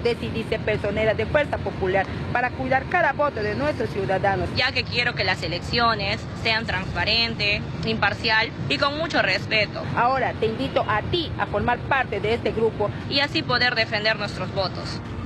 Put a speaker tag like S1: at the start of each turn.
S1: decidirse personeras de Fuerza Popular para cuidar cada voto de nuestros ciudadanos.
S2: Ya que quiero que las elecciones sean transparentes, imparcial y con mucho respeto.
S1: Ahora te invito a ti a formar parte de este grupo
S2: y así poder defender nuestros votos.